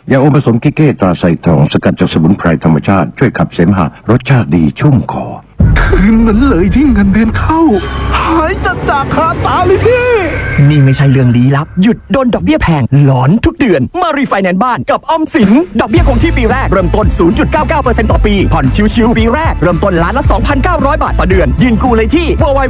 ยาอมผสมกิเก้ตราไซทองสกัดจากสมุนไพรธรรมชาติช่วยขับเสมหะรสชาติดีชุ่มคอคืนนั้นเลยที่เงินเดือนเข้าหายจากคาตาเลยพี่นี่ไม่ใช่เรื่องลี้ลับหยุดโดนดอกเบี้ยแพงหลอนทุกเดือนมารีไฟแนนซ์บ้านกับออมสินดอกเบี้ยคงที่ปีแรกเริ่มต้น 0.99% ต่อปีผ่อนชิวๆปีแรกเริ่มต้นล้านละ 2,900 บาทต่อเดือนยื่นกู้เลยที่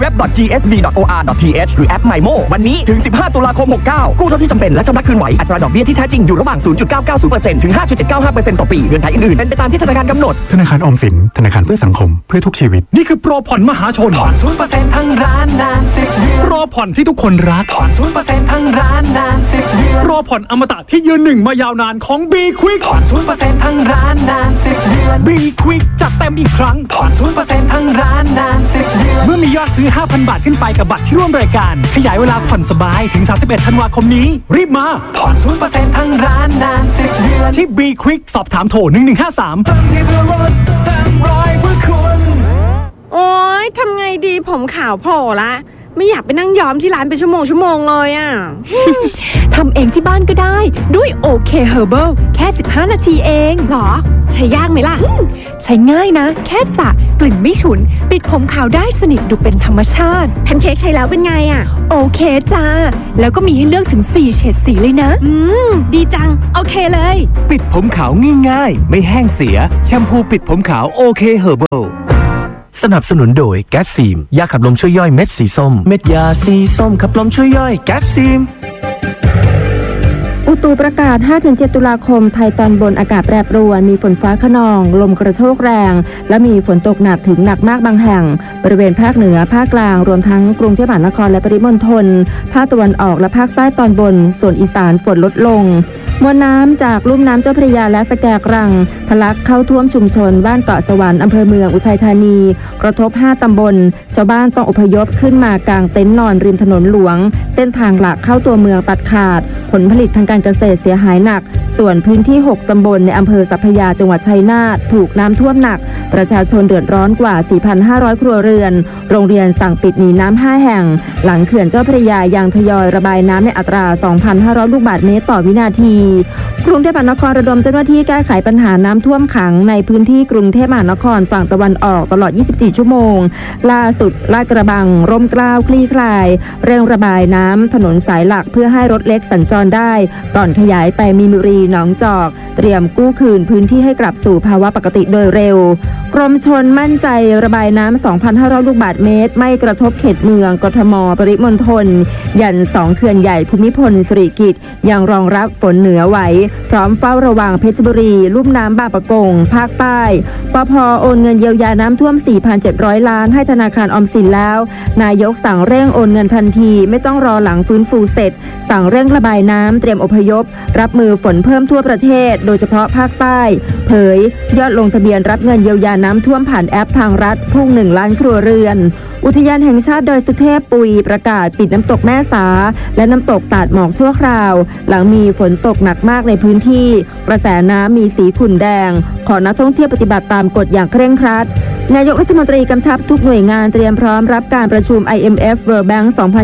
www.gsb.or.th หรือแอป MyMo วันนี้ถึง15ตุลาคม69กู้เท่าที่จำเป็นและชำระคืนไหวอัตราดอกเบี้ยที่แท้จริงอยู่ระหว่าง 0.990% ถึง 5.795% ต่อปีเงื่อนไขอื่นๆเป็นไปตามที่ธนาคารกำหนดธนาคารออมสินธนาคารเพื่อสังคมเพื่อทุกชีวิตนี่คือโปรผ่อนมหาชนผ่อน 0% ทั้งร้านนาน10 เดือนโปรผ่อนที่ทุกคนรักผ่อน 0% ทั้งร้านนาน10 เดือนโปรผ่อนอมตะที่ยืนหนึ่งมายาวนานของ B Quick ผ่อน 0% ทั้งร้านนาน10 เดือน B Quick จัดเต็มอีกครั้งผ่อน 0% ทั้งร้านนาน10 เดือนเมื่อมียอดซื้อ 5,000 บาทขึ้นไปกับบัตรที่ร่วมรายการขยายเวลาผ่อนสบายถึง31ธันวาคมนี้รีบมาผ่อน 0% ทั้งร้านนาน10 เดือนที่ B Quick สอบถามโทร1153 ที่เพื่อรถ300เพื่อคุณโอ๊ยทำไงดีผมขาวโผล่ละไม่อยากไปนั่งย้อมที่ร้านเป็นชั่วโมงเลยอ่ะทำเองที่บ้านก็ได้ด้วยโอเคเฮอร์เบิลแค่15นาทีเองหรอใช้ยากไหมล่ะใช้ง่ายนะแค่สระกลิ่นไม่ฉุนปิดผมขาวได้สนิทดูเป็นธรรมชาติแพนเค้กใช้แล้วเป็นไงอ่ะโอเคจ้าแล้วก็มีให้เลือกถึง4เฉดสีเลยนะดีจังโอเคเลยปิดผมขาวง่ายๆไม่แห้งเสียแชมพูปิดผมขาวโอเคเฮอร์เบิลสนับสนุนโดยแก๊สซีมยาขับลมช่วยย่อยเม็ดสีส้มเม็ดยาสีส้มขับลมช่วยย่อยแก๊สซีมอุตุประกาศ 5-7 ตุลาคมไทยตอนบนอากาศแปรปรวนมีฝนฟ้าคะนองลมกระโชกแรงและมีฝนตกหนักถึงหนักมากบางแห่งบริเวณภาคเหนือภาคกลางรวมทั้งกรุงเทพมหานครและปริมณฑลภาคตะวันออกและภาคใต้ตอนบนส่วนอีสานฝนลดลงมวลน้ำจากลุ่มน้ำเจ้าพระยาและสแกกรังทะลักเข้าท่วมชุมชนบ้านเกาะสวรรค์อำเภอเมืองอุทัยธานีกระทบ5ตำบลชาวบ้านต้องอพยพขึ้นมากางเต็นท์นอนริมถนนหลวงเส้นทางหลักเข้าตัวเมืองตัดขาดผลผลิตทางการเกษตรเสียหายหนักส่วนพื้นที่6ตำบลในอำเภอสัพพยาจังหวัดชัยนาทถูกน้ำท่วมหนักประชาชนเดือดร้อนกว่า 4,500 ครัวเรือนโรงเรียนสั่งปิดหนีน้ำ5แห่งหลังเขื่อนเจ้าพระยายังทยอยระบายน้ำในอัตรา 2,500 ลูกบาศก์เมตรต่อวินาทีกรุงเทพมหานครระดมเจ้าหน้าที่แก้ไขปัญหาน้ำท่วมขังในพื้นที่กรุงเทพมหานครฝั่งตะวันออกตลอด 24 ชั่วโมงล่าสุดลาดกระบังร่มเกล้าคลี่คลายเร่งระบายน้ำถนนสายหลักเพื่อให้รถเล็กสัญจรได้ก่อนขยายไปมีนบุรีหนองจอกเตรียมกู้คืนพื้นที่ให้กลับสู่ภาวะปกติโดยเร็วกรมชลมั่นใจระบายน้ำ 2,500 ลูกบาศก์เมตรไม่กระทบเขตเมืองกทมปริมณฑลยัน2เขื่อนใหญ่ภูมิพลสิริกิติ์ยังรองรับฝนเหนือไหวพร้อมเฝ้าระวังเพชรบุรีลุ่มน้ำบางปะกงภาคใต้ปภ.โอนเงินเยียวยาน้ำท่วม 4,700 ล้านให้ธนาคารออมสินแล้วนายกสั่งเร่งโอนเงินทันทีไม่ต้องรอหลังฟื้นฟูเสร็จสั่งเร่งระบายน้ำเตรียมอพยพรับมือฝนเพิ่มทั่วประเทศโดยเฉพาะภาคใต้เผยยอดลงทะเบียนรับเงินเยียวยาน้ำท่วมผ่านแอปทางรัฐพุ่ง1 ล้านครัวเรือนอุทยานแห่งชาติดอยสุเทพปุยประกาศปิดน้ำตกแม่สาและน้ำตกตาดหมอกชั่วคราวหลังมีฝนตกหนักมากในพื้นที่กระแสน้ำมีสีขุ่นแดงขอนักท่องเที่ยวปฏิบัติตามกฎอย่างเคร่งครัดนายกรัฐมนตรีกำชับทุกหน่วยงานเตรียมพร้อมรับการประชุม IMF World Bank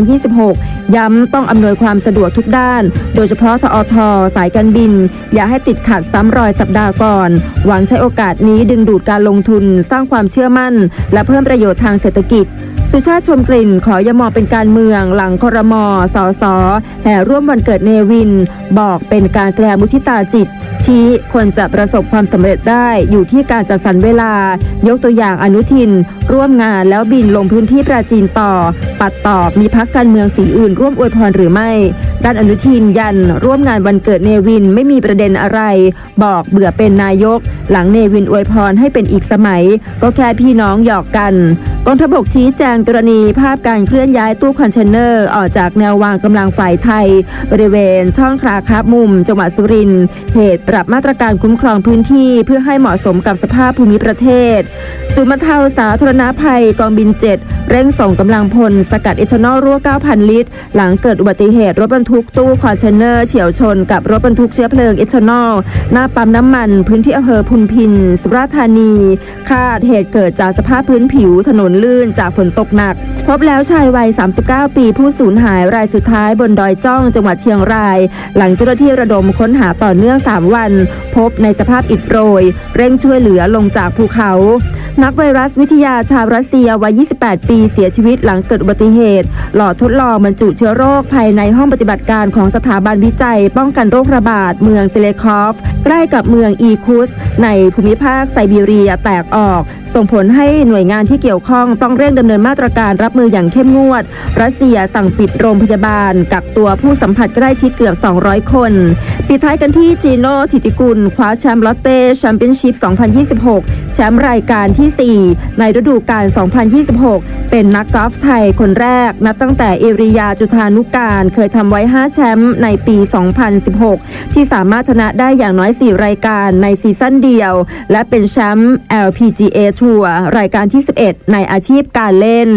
2026 ย้ำต้องอำนวยความสะดวกทุกด้านโดยเฉพาะทอทสายการบินอย่าให้ติดขัดซ้ำรอยสัปดาห์ก่อนหวังใช้โอกาสนี้ดึงดูดการลงทุนสร้างความเชื่อมั่นและเพิ่มประโยชน์ทางเศรษฐกิจสุชาติชมกลิ่นขออย่ามองเป็นการเมืองหลังครม.สส.แห่ร่วมวันเกิดเนวินบอกเป็นการแสดงมุทิตาจิตชี้คนจะประสบความสำเร็จได้อยู่ที่การจัดสรรเวลายกตัวอย่างอนุทินร่วมงานแล้วบินลงพื้นที่ปราจีนต่อปัดตอบมีพรรคการเมืองสีอื่นร่วมอวยพรหรือไม่ด้านอนุทินยันร่วมงานวันเกิดเนวินไม่มีประเด็นอะไรบอกเบื่อเป็นนายกหลังเนวินอวยพรให้เป็นอีกสมัยก็แค่พี่น้องหยอกกันกองทัพบกชี้แจงกรณีภาพการเคลื่อนย้ายตู้คอนเทนเนอร์ออกจากแนววางกำลังฝ่ายไทยบริเวณช่องคลาครับมุมจังหวัดสุรินทร์เหตุปรับมาตรการคุ้มครองพื้นที่เพื่อให้เหมาะสมกับสภาพภูมิประเทศศูนย์บรรเทาสาธารณภัยกองบิน7เร่งส่งกำลังพลสกัดเอทานอลรั่ว 9,000 ลิตรหลังเกิดอุบัติเหตุรถบรรทุกตู้คอนเทนเนอร์เฉี่ยวชนกับรถบรรทุกเชื้อเพลิงเอทานอลหน้าปั๊มน้ำมันพื้นที่อำเภอพุนพินสุราษฎร์ธานีคาดเหตุเกิดจากสภาพพื้นผิวถนนลื่นจากฝนตกหนักพบแล้วชายวัย39 ปีผู้สูญหายรายสุดท้ายบนดอยจ้องจังหวัดเชียงรายหลังเจ้าหน้าที่ระดมค้นหาต่อเนื่อง3 วันกันพบในสภาพอิดโรยเร่งช่วยเหลือลงจากภูเขานักไวรัสวิทยาชาวรัสเซียวัย 28 ปีเสียชีวิตหลังเกิดอุบัติเหตุหลอดทดลองบรรจุเชื้อโรคภายในห้องปฏิบัติการของสถาบันวิจัยป้องกันโรคระบาดเมืองเซเลคอฟใกล้กับเมืองอีคุสในภูมิภาคไซบีเรียแตกออกส่งผลให้หน่วยงานที่เกี่ยวข้องต้องเร่งดำเนินมาตรการรับมืออย่างเข้มงวดรัสเซียสั่งปิดโรงพยาบาลกักตัวผู้สัมผัสใกล้ชิดเกือบ200คนปิดท้ายกันที่จีโน่ถิติกุลคว้าแชมป์ลอตเต้แชมเปี้ยนชิพ 2026 แชมป์รายการที่ 4 ในฤดูกาล 2026 เป็นนักกอล์ฟไทยคนแรกนับตั้งแต่เอริยาจุฑานุการเคยทำไว้5แชมป์ในปี 2016 ที่สามารถชนะได้อย่างน้อย4รายการในซีซั่นเดียวและเป็นแชมป์ LPGA ทัวร์รายการที่ 11 ในอาชีพการเล่น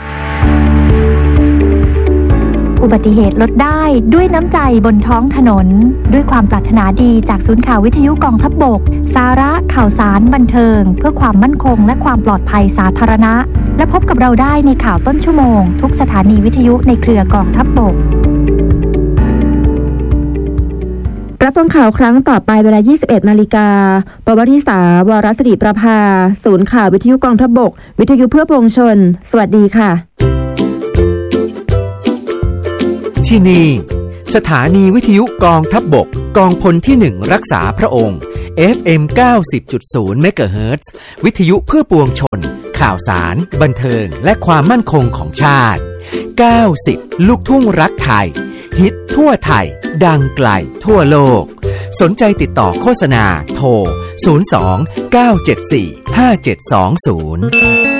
อุบัติเหตุลดได้ด้วยน้ำใจบนท้องถนนด้วยความปรารถนาดีจากศูนย์ข่าววิทยุกองทัพบกสาระข่าวสารบันเทิงเพื่อความมั่นคงและความปลอดภัยสาธารณะและพบกับเราได้ในข่าวต้นชั่วโมงทุกสถานีวิทยุในเครือกองทัพบกรับฟังข่าวครั้งต่อไปเวลา 21 นาฬิกาปวริษาวรศิริประภาศูนย์ข่าววิทยุกองทัพบกวิทยุเพื่อปวงชนสวัสดีค่ะที่นี่สถานีวิทยุกองทัพบกกองพลที่1รักษาพระองค์ FM 90.0 เมกะเฮิรตซ์วิทยุเพื่อปวงชนข่าวสารบันเทิงและความมั่นคงของชาติ90ลูกทุ่งรักไทยฮิตทั่วไทยดังไกลทั่วโลกสนใจติดต่อโฆษณาโทร02 974 5720